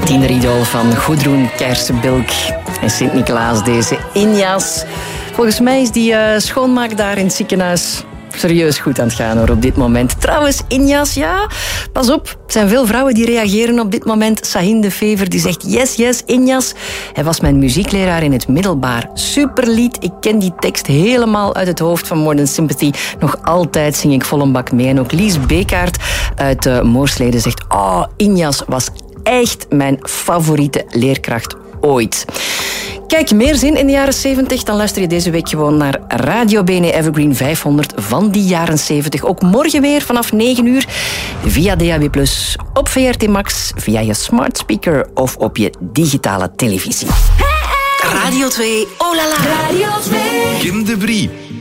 tieneridool van Gudrun Kersenbilk en Sint-Niklaas, deze Injas. Volgens mij is die schoonmaak daar in het ziekenhuis serieus goed aan het gaan hoor, op dit moment. Trouwens, Injas, ja, pas op. Er zijn veel vrouwen die reageren op dit moment. Sahin de Fever die zegt, yes, Injas. Hij was mijn muziekleraar in het middelbaar. Superlied, ik ken die tekst helemaal uit het hoofd van Modern Sympathy. Nog altijd zing ik vol een bak mee. En ook Lies Bekaert uit Moorsleden zegt, oh, Injas was echt mijn favoriete leerkracht ooit. Kijk, meer zin in de jaren 70, dan luister je deze week gewoon naar Radio BNE Evergreen 500 van die jaren 70. Ook morgen weer vanaf 9 uur via DAB+, op VRT Max, via je smart speaker of op je digitale televisie. Radio 2, oh la la. Radio 2. Kim de Brie.